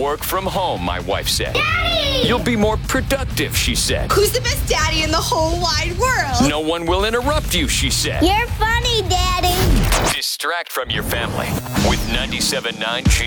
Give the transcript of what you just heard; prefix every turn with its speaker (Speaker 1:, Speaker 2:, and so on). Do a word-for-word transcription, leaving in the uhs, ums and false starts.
Speaker 1: Work from home, my wife said.
Speaker 2: Daddy!
Speaker 1: You'll be more productive, she said.
Speaker 2: Who's the best daddy in the whole wide world?
Speaker 1: No one will interrupt you, she said.
Speaker 3: You're funny, Daddy.
Speaker 1: Distract from your family with ninety-seven point nine G